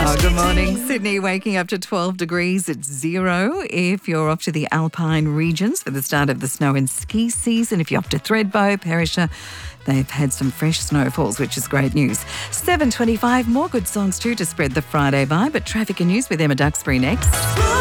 Good morning, Sydney. Waking up to 12 degrees. It's 0 if you're off to the Alpine regions for the start of the snow and ski season. If you're off to Thredbo, Perisher, they've had some fresh snowfalls, which is great news. 7:25, more good songs too to spread the Friday vibe. But traffic and news with Emma Duxbury next.